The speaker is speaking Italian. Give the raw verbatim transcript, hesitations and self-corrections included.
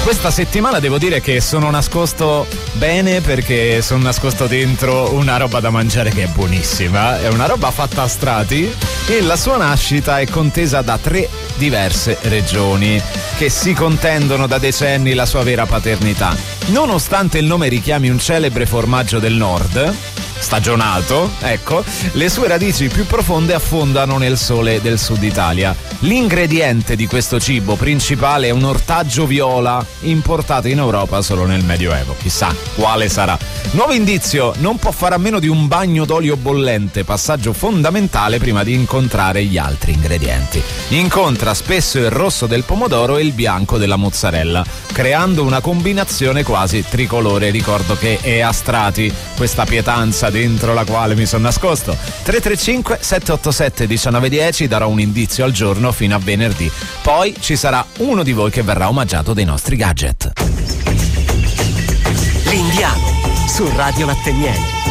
Questa settimana devo dire che sono nascosto bene, perché sono nascosto dentro una roba da mangiare che è buonissima. È una roba fatta a strati e la sua nascita è contesa da tre diverse regioni che si contendono da decenni la sua vera paternità. Nonostante il nome richiami un celebre formaggio del nord, stagionato, ecco, le sue radici più profonde affondano nel sole del sud Italia. L'ingrediente di questo cibo principale è un ortaggio viola importato in Europa solo nel Medioevo. Chissà quale sarà. Nuovo indizio: non può fare a meno di un bagno d'olio bollente, passaggio fondamentale prima di incontrare gli altri ingredienti. Incontra spesso il rosso del pomodoro e il bianco della mozzarella, creando una combinazione quasi tricolore. Ricordo che è a strati questa pietanza dentro la quale mi sono nascosto. Tre tre cinque sette otto sette uno nove uno zero, darò un indizio al giorno fino a venerdì. Poi ci sarà uno di voi che verrà omaggiato dei nostri gadget. L'Indiano su Radio Latte Miele.